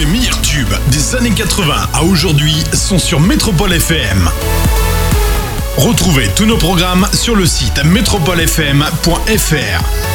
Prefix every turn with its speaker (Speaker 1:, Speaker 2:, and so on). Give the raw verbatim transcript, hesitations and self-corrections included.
Speaker 1: les meilleurs tubes des années quatre-vingts à aujourd'hui sont sur Métropole F M. Retrouvez tous nos programmes sur le site métropole f m point f r.